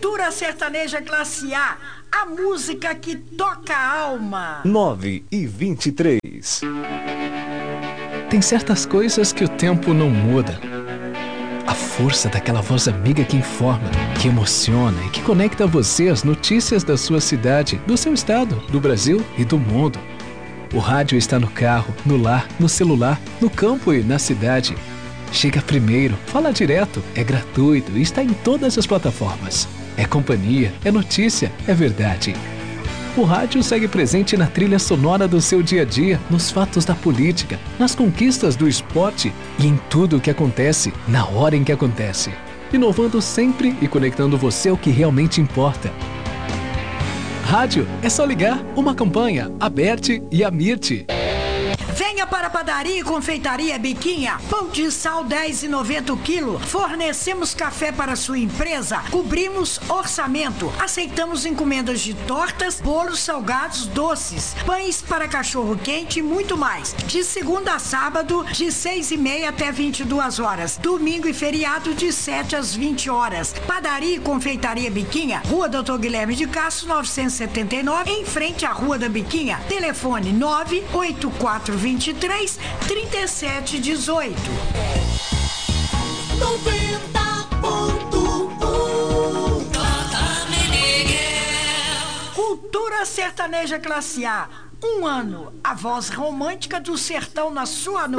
Cultura sertaneja classe A, a música que toca a alma. 9h23. Tem certas coisas que o tempo não muda. A força daquela voz amiga que informa, que emociona e que conecta você às notícias da sua cidade, do seu estado, do Brasil e do mundo. O rádio está no carro, no lar, no celular, no campo e na cidade. Chega primeiro, fala direto, é gratuito e está em todas as plataformas. É companhia, é notícia, é verdade. O rádio segue presente na trilha sonora do seu dia a dia, nos fatos da política, nas conquistas do esporte e em tudo o que acontece, na hora em que acontece. Inovando sempre e conectando você ao que realmente importa. Rádio é só ligar, uma campanha, Aberte e Amirte. Venha para a Padaria e Confeitaria Biquinha. Pão de sal 10,90 o quilo. Fornecemos café para sua empresa. Cobrimos orçamento. Aceitamos encomendas de tortas, bolos, salgados, doces, pães para cachorro quente e muito mais. De segunda a sábado, de 6h30 até 22 horas. Domingo e feriado, de 7 às 20 horas. Padaria e Confeitaria Biquinha, Rua Dr. Guilherme de Castro, 979, em frente à Rua da Biquinha. Telefone 98423 3718. 90.1 Cultura sertaneja classe A. Um ano, a voz romântica do sertão na sua noite.